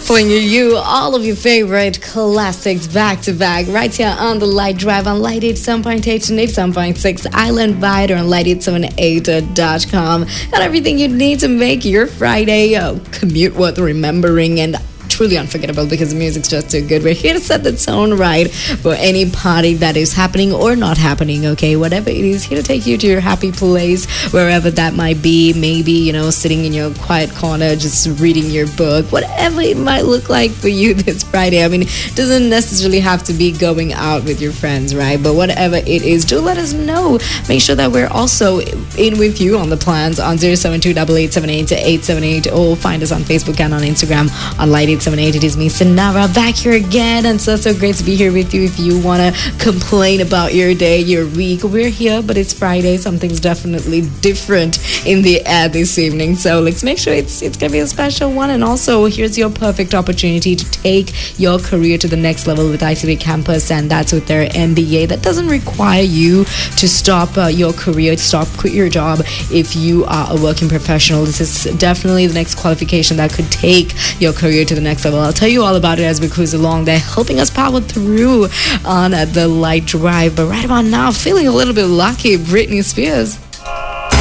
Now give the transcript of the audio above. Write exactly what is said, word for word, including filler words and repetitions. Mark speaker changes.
Speaker 1: Playing you all of your favorite classics back to back right here on the Light Drive on Light eighty-seven point eight and eighty-seven point six Island Wide or on light eight seven eight dot com. Got everything you need to make your Friday uh, commute worth remembering and truly unforgettable because the music's just too good. We're here to set the tone right for any party that is happening or not happening, okay? Whatever it is, here to take you to your happy place, wherever that might be. Maybe, you know, sitting in your quiet corner, just reading your book, whatever it might look like for you this Friday. I mean, it doesn't necessarily have to be going out with your friends, right? But whatever it is, do let us know. Make sure that we're also in with you on the plans on zero seven two eight eight seven eight eight seven eight or find us on Facebook and on Instagram on Light eight seven eight. It is me, Sanara, back here again, and so so great to be here with you. If you want to complain about your day, your week, we're here, but it's Friday. Something's definitely different in the air this evening, so let's make sure it's it's gonna be a special one. And also, here's your perfect opportunity to take your career to the next level with I C B Campus, and that's with their M B A. That doesn't require you to stop uh, your career, to stop, quit your job if you are a working professional. This is definitely the next qualification that could take your career to the next level. I'll tell you all about it as we cruise along. They're helping us power through on uh, the Light Drive. But right about now, feeling a little bit lucky, Britney Spears.